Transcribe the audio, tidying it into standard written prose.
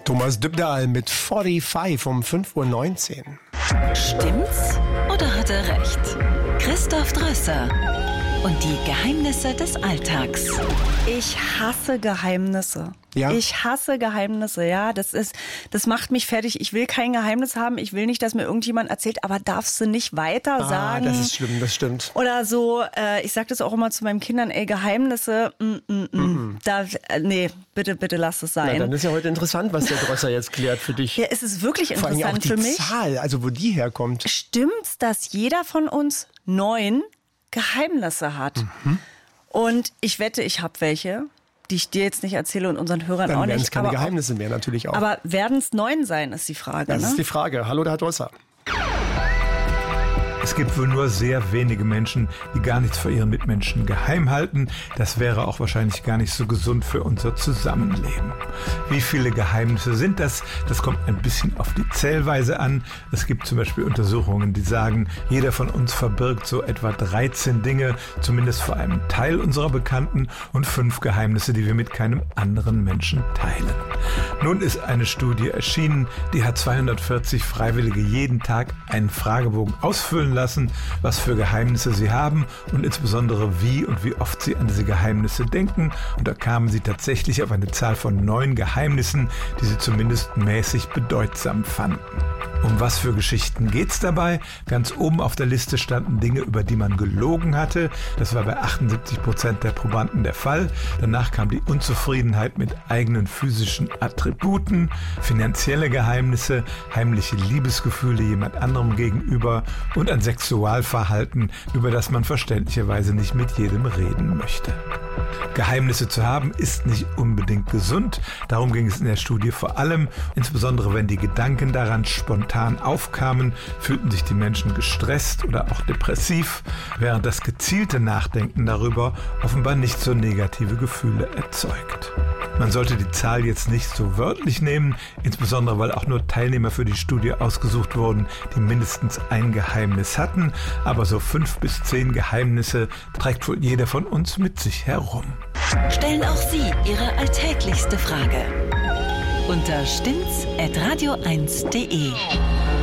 Thomas Dybdahl mit 45 um 5:19 Uhr. Stimmt's oder hat er recht? Christoph Drösser und die Geheimnisse des Alltags. Ich hasse Geheimnisse. Ja? Ich hasse Geheimnisse, ja. Das macht mich fertig. Ich will kein Geheimnis haben. Ich will nicht, dass mir irgendjemand erzählt, aber darfst du nicht weiter sagen. Das ist schlimm, das stimmt. Oder so, ich sag das auch immer zu meinen Kindern, Geheimnisse, nee, bitte lass es sein. Na, dann ist ja heute interessant, was der Drösser jetzt klärt für dich. Ja, es ist wirklich Vor allem interessant auch die für mich. Zahl, also wo die herkommt. Stimmt's, dass jeder von uns 9 Geheimnisse hat? Und ich wette, ich habe welche, die ich dir jetzt nicht erzähle und unseren Hörern Dann auch werden nicht. es keine aber Geheimnisse mehr, natürlich auch. Aber werden es 9 sein, ist die Frage. Das Ne? ist die Frage. Hallo, der Herr Drösser. Es gibt wohl nur sehr wenige Menschen, die gar nichts vor ihren Mitmenschen geheim halten. Das wäre auch wahrscheinlich gar nicht so gesund für unser Zusammenleben. Wie viele Geheimnisse sind das? Das kommt ein bisschen auf die Zählweise an. Es gibt zum Beispiel Untersuchungen, die sagen, jeder von uns verbirgt so etwa 13 Dinge, zumindest vor einem Teil unserer Bekannten, und 5 Geheimnisse, die wir mit keinem anderen Menschen teilen. Nun ist eine Studie erschienen, die hat 240 Freiwillige jeden Tag einen Fragebogen ausfüllen lassen, was für Geheimnisse sie haben und insbesondere wie und wie oft sie an diese Geheimnisse denken. Und da kamen sie tatsächlich auf eine Zahl von 9 Geheimnissen, die sie zumindest mäßig bedeutsam fanden. Um was für Geschichten geht's dabei? Ganz oben auf der Liste standen Dinge, über die man gelogen hatte. Das war bei 78% der Probanden der Fall. Danach kam die Unzufriedenheit mit eigenen physischen Attributen, finanzielle Geheimnisse, heimliche Liebesgefühle jemand anderem gegenüber und ein Sexualverhalten, über das man verständlicherweise nicht mit jedem reden möchte. Geheimnisse zu haben ist nicht unbedingt gesund. Darum ging es in der Studie vor allem. Insbesondere wenn die Gedanken daran spontan aufkamen, fühlten sich die Menschen gestresst oder auch depressiv, während das gezielte Nachdenken darüber offenbar nicht so negative Gefühle erzeugt. Man sollte die Zahl jetzt nicht so wörtlich nehmen, insbesondere weil auch nur Teilnehmer für die Studie ausgesucht wurden, die mindestens ein Geheimnis hatten. Aber so 5 bis 10 Geheimnisse trägt wohl jeder von uns mit sich herum. Stellen auch Sie Ihre alltäglichste Frage unter stimmt's@radio1.de.